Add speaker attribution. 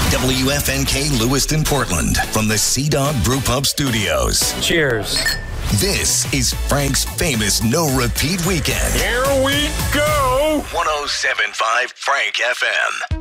Speaker 1: WFNK Lewiston, Portland, from the Sea Dog Brew Pub Studios.
Speaker 2: Cheers.
Speaker 1: This is Frank's famous no-repeat weekend.
Speaker 3: Here we go.
Speaker 1: 107.5 Frank FM.